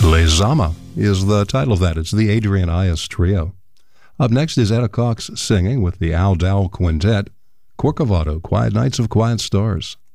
Les Zama is the title of that. It's the Adrian Ayas Trio. Up next is Etta Cox singing with the Al Dowell Quintet, Corcovado, Quiet Nights of Quiet Stars.